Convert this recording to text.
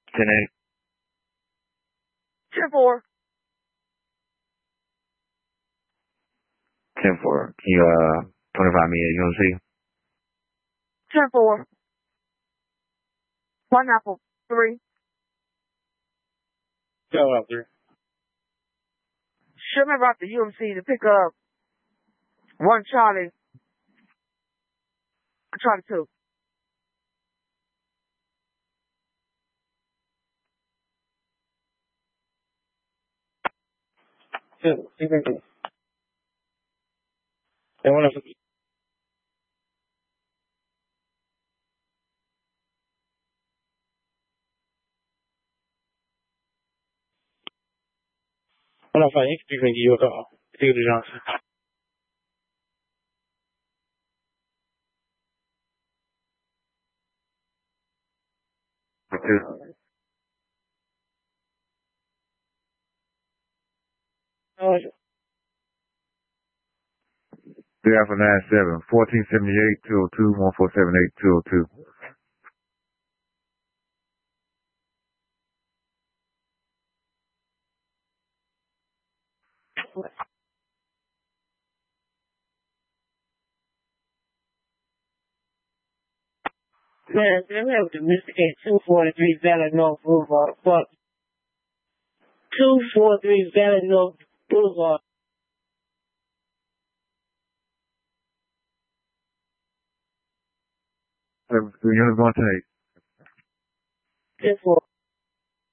10-8. 10-4. 10-4. Can you 25 me at UMC? 10-4. Pineapple 3. Go up there. Show me about the UMC to pick up 1 Charlie 2. Yeah, they want to. Hold on, fine. You can give you a call. David Johnson. Oh, 3 Alpha 97. 1478 202 1478 202. man, let me have to investigate 243 Valley North Boulevard. Fuck. 243 Valley North Boulevard. The unit's going to take. 10-4.